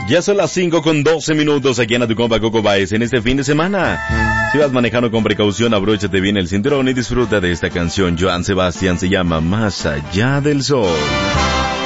Ya son las 5:12 aquí en tu compa Coco Baez en este fin de semana. Si vas manejando con precaución, abróchate bien el cinturón y disfruta de esta canción. Joan Sebastián se llama Más allá del sol.